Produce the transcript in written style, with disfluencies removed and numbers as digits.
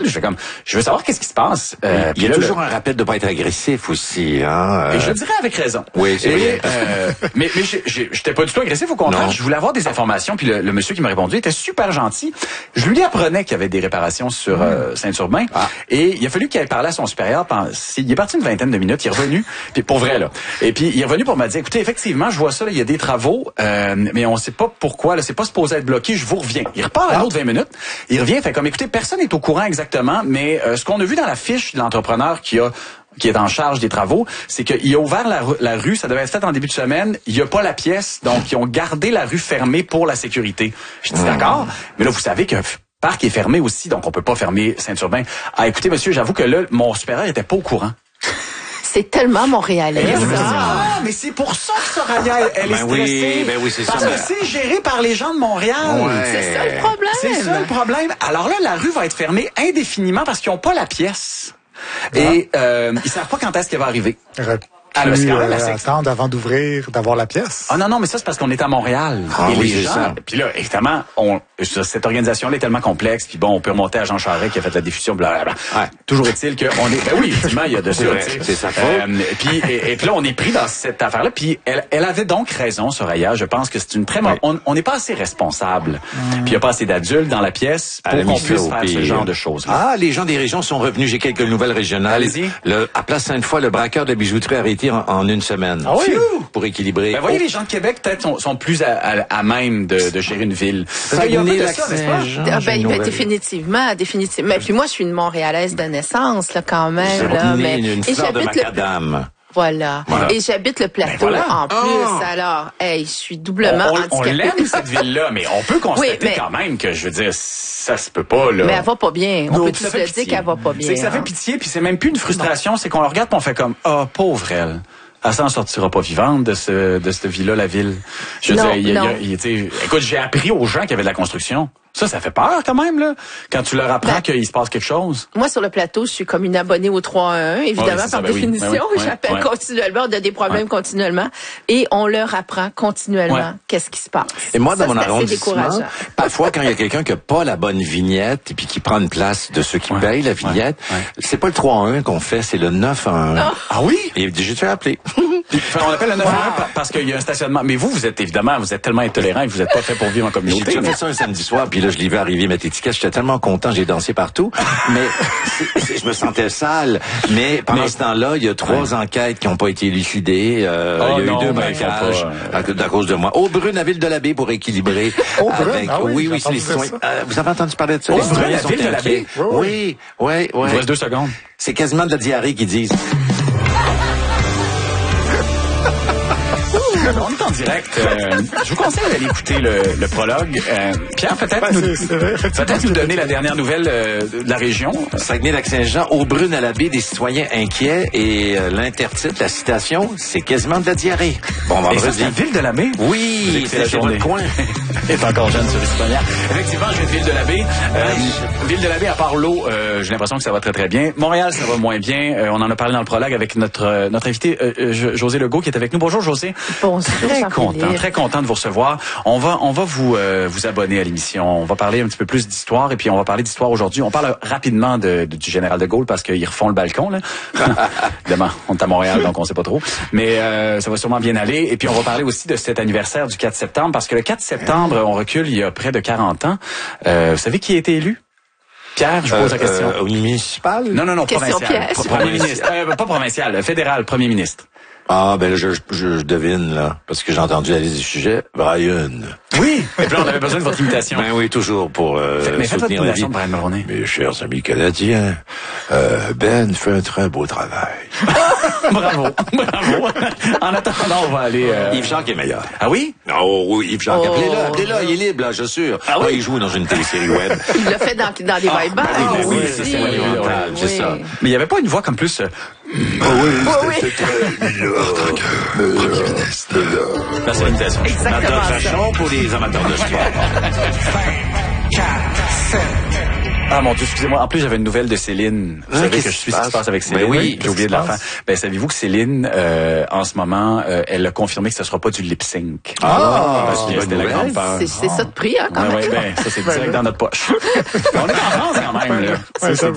Je fais comme, je veux savoir qu'est-ce qui se passe. Il y a toujours un rappel de pas être agressif aussi, hein. Et je dirais avec raison. Oui, c'est vrai. Mais j'étais pas du tout agressif, au contraire. Non. Je voulais avoir des informations, puis le monsieur qui m'a répondu était super gentil. Je lui apprenais qu'il y avait des réparations sur Saint-Urbain. Et il a fallu qu'il aille parler à son supérieur. Il est parti une vingtaine de minutes, il est revenu, puis pour vrai, là. Et puis, il est revenu pour me dire, écoutez, effectivement, je vois ça, là, il y a des travaux, mais on sait pas pourquoi, là, c'est pas supposé être bloqué, je vous reviens. Il repart à l'autre 20 minutes, il revient, fait comme, écoutez, personne n'est au courant exactement, mais ce qu'on a vu dans la fiche de l'entrepreneur qui est en charge des travaux, c'est qu'il a ouvert la rue, ça devait être fait en début de semaine, il n'y a pas la pièce, donc ils ont gardé la rue fermée pour la sécurité. Je dis d'accord, mais là, vous savez que parc est fermé aussi, donc on peut pas fermer Saint-Urbain. Ah, écoutez, monsieur, j'avoue que là, mon supérieur était pas au courant. C'est tellement montréalais, Ah, mais c'est pour ça que Soraya, elle est stressée. Oui, c'est ça. Parce que c'est géré par les gens de Montréal. Ouais. C'est ça le problème. C'est ça le problème. Alors là, la rue va être fermée indéfiniment parce qu'ils n'ont pas la pièce. Et ils savent pas quand est-ce qu'elle va arriver. C'est quand même attendre avant d'ouvrir, d'avoir la pièce. Ah non, mais ça, c'est parce qu'on est à Montréal. Ah, et oui, les c'est gens, ça. puis là, évidemment, cette organisation-là est tellement complexe, puis bon, on peut remonter à Jean Charest qui a fait la diffusion, blablabla. Ouais. Toujours est-il qu'on est... Ben oui, effectivement, il y a de ça, tu sais. C'est sa faute. Et puis là, on est pris dans cette affaire-là, puis elle avait donc raison, Soraya. Je pense que c'est une très... On n'est pas assez responsable. Puis il n'y a pas assez d'adultes dans la pièce pour qu'on puisse faire ce genre de choses-là. Ah, les gens des régions sont revenus. J'ai quelques nouvelles régionales. Allez-y. À Place Sainte-Foy, le braqueur de bijouterie a arrêté en une semaine. Ah oui? Pour équilibrer. Ben voyez, les gens de Québec, peut-être, sont plus à même de gérer une ville. Parce qu'il y a un peu de ça, n'est-ce pas? Définitivement. Mais puis moi, je suis une Montréalaise de naissance, là, quand même. Là, mais une fleur de macadam. Voilà. Et j'habite le plateau en plus. Alors, je suis doublement handicapée. On l'aime, cette ville-là, mais on peut constater quand même que, je veux dire, ça se peut pas, là. Mais elle va pas bien. On peut tous le dire qu'elle va pas bien. C'est que ça fait pitié, puis c'est même plus une frustration, c'est qu'on la regarde et on fait comme, pauvre elle. Elle s'en sortira pas vivante de cette vie-là, la ville. Je veux dire, écoute, j'ai appris aux gens qu'il y avait de la construction. Ça fait peur quand même, là, quand tu leur apprends qu'il se passe quelque chose. Moi, sur le plateau, je suis comme une abonnée au 311, évidemment, par définition. J'appelle continuellement, on a des problèmes continuellement. Et on leur apprend continuellement qu'est-ce qui se passe. Et moi, dans mon arrondissement, parfois, quand il y a quelqu'un qui n'a pas la bonne vignette et puis qui prend une place de ceux qui payent la vignette, c'est pas le 3-1 qu'on fait, c'est le 9-1. Ah oui? Et j'ai dû appeler. On appelle le 9-1 parce qu'il y a un stationnement. Mais vous êtes évidemment, vous êtes tellement intolérant et vous n'êtes pas fait pour vivre en communauté. J'ai fait ça un samedi soir, puis là, je l'ai vu arriver mettre étiquette. J'étais tellement content, j'ai dansé partout. Mais je me sentais sale. Mais pendant ce temps-là, il y a 3 enquêtes qui n'ont pas été élucidées. Il y a eu 2 braquages à cause de moi. Aubrune à Ville-de-la-Baie pour équilibrer. Oui, c'est les citoyens. Vous avez entendu parler de ça? Les citoyens sont inquiets. Oui. Il vous reste 2 secondes. C'est quasiment de la diarrhée qu'ils disent. On est en direct. Je vous conseille d'aller écouter le prologue. Pierre, peut-être nous donner la dernière nouvelle de la région. Saguenay-Lac-Saint-Jean, Aubrune à la baie, des citoyens inquiets. Et l'intertitre, la citation, c'est quasiment de la diarrhée. Bon, vendredi. Et ça, c'est la ville de la baie? Oui, c'est votre coin. est encore jeune sur les citoyens. Effectivement, j'ai une ville de la baie. Ville de la baie, à part l'eau, j'ai l'impression que ça va très, très bien. Montréal, ça va moins bien. On en a parlé dans le prologue avec notre invité, José Legault, qui est avec nous. Bonjour, José. Bonjour. Très content de vous recevoir. On va vous abonner à l'émission. On va parler un petit peu plus d'histoire et puis on va parler d'histoire aujourd'hui. On parle rapidement du général de Gaulle parce qu'ils refont le balcon, là. Évidemment, on est à Montréal, donc on sait pas trop. Mais ça va sûrement bien aller. Et puis on va parler aussi de cet anniversaire du 4 septembre parce que le 4 septembre, on recule il y a près de 40 ans. Vous savez qui a été élu? Pierre, je pose la question. Au municipal? Non, question provincial. Premier ministre. Pas provincial, fédéral, premier ministre. Ah, ben là, je devine, là, parce que j'ai entendu la liste du sujet. Brian. Oui! Et puis là, on avait besoin de votre imitation. Ben oui, toujours pour soutenir la vie. Brian Mulroney. Mes chers amis canadiens, Ben fait un très beau travail. Bravo. En attendant, on va aller... Yves-Jacques est meilleur. Ah oui? Oh oui, Yves-Jacques, appelez-le, il est libre, là, je suis sûr. Ah oui? Il joue dans une télésérie web. Il l'a fait dans des Vibe oui, c'est monumental, c'est ça. Mais il n'y avait pas une voix comme plus... oui. Premier ministre. Là, c'est l'imitation. Exactement ça. Pour les amateurs de sport. 4, 7... Ah mon Dieu, excusez-moi. En plus, j'avais une nouvelle de Céline. Vous savez que je suis ce qui se passe avec Céline. Ben oui, j'ai oublié de la faire. Ben savez-vous que Céline, en ce moment, elle a confirmé que ce sera pas du lip sync. Parce que c'était la grande peur. C'est ça de prix, hein, quand même. Ben ça c'est direct dans notre poche. On est en France quand même, là. C'est ça.